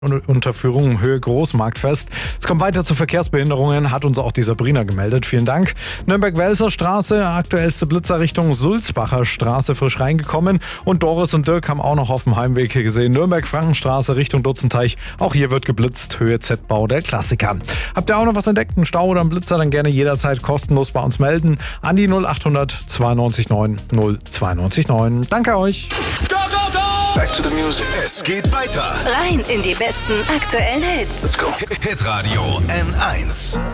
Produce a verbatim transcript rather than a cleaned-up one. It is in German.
Unterführung Höhe Großmarktfest. Es kommt weiter zu Verkehrsbehinderungen, hat uns auch die Sabrina gemeldet. Vielen Dank. Nürnberg-Welser Straße, aktuellste Blitzer Richtung Sulzbacher Straße frisch reingekommen. Und Doris und Dirk haben auch noch auf dem Heimweg gesehen. Nürnberg-Frankenstraße Richtung Dutzenteich. Auch hier wird geblitzt. Höhe Z-Bau, der Klassiker. Habt ihr auch noch was entdeckt? Einen Stau oder einen Blitzer? Dann gerne jederzeit kostenlos bei uns melden. An die null acht hundert zweiundneunzig neun null zweiundneunzig neun. Danke euch. Go, go, go! Back to the music. Es geht weiter. Rein in die besten aktuellen Hits. Let's go. Hitradio N eins.